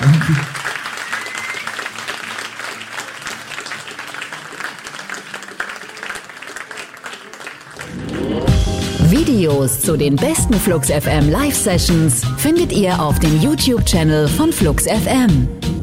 Danke. Videos zu den besten Flux FM Live-Sessions findet ihr auf dem YouTube-Channel von Flux FM.